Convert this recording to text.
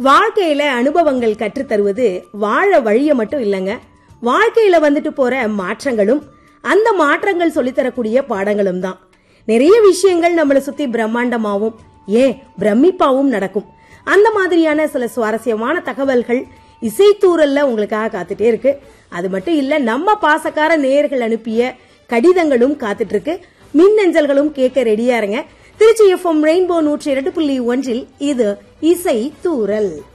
வாழ்க்கையில அனுபவங்கள் கற்றுத் தருவது வாழ வழிய மட்டும் இல்லங்க, வாழ்க்கையில வந்துட்டு போற மாற்றங்களும் அந்த மாற்றங்கள் சொல்லித்தரக்கூடிய பாடங்களும் தான். நிறைய விஷயங்கள் நம்மளை சுத்தி பிரம்மாண்டமாவும் ஏன் பிரமிப்பாவும் நடக்கும். அந்த மாதிரியான சில சுவாரஸ்யமான தகவல்கள் இசைத்தூரல்ல உங்களுக்காக காத்துட்டே இருக்கு. அது மட்டும் இல்ல, நம்ம பாசக்கார நேயர்கள் அனுப்பிய கடிதங்களும் காத்துட்டு இருக்கு. மின்னஞ்சல்களும் கேட்க ரெடியா இருங்க. திருச்சி FM ரெயின்போ 102.1 இது இசை தூரல்.